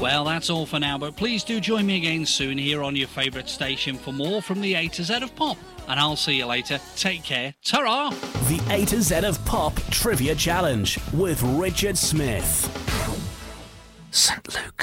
Well, that's all for now, but please do join me again soon here on your favourite station for more from the A to Z of Pop. And I'll see you later. Take care. Ta-ra! The A to Z of Pop Trivia Challenge with Richard Smith. St. Luke's.